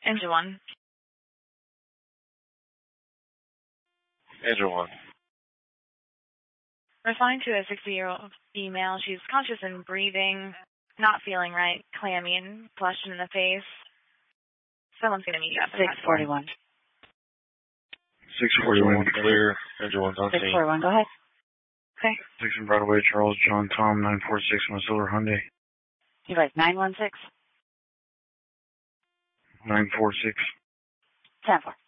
Engine 1. Engine 1. Responding to a 60-year-old female. She's conscious and breathing, not feeling right, clammy and flushed in the face. Someone's going to meet you at the 641. 641 clear. Engine 1's on scene. 641, go ahead. Okay. 6 in Broadway, Charles John Tom, 946 on a silver Hyundai. You like 916? 946. 10-4.